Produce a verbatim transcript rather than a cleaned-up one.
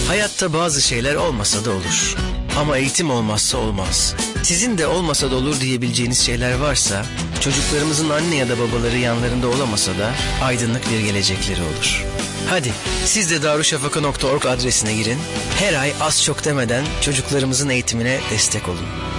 Hayatta bazı şeyler olmasa da olur. Ama eğitim olmazsa olmaz. Sizin de olmasa da olur diyebileceğiniz şeyler varsa, çocuklarımızın anne ya da babaları yanlarında olamasa da aydınlık bir gelecekleri olur. Hadi siz de darüşşafaka nokta org adresine girin. Her ay az çok demeden çocuklarımızın eğitimine destek olun.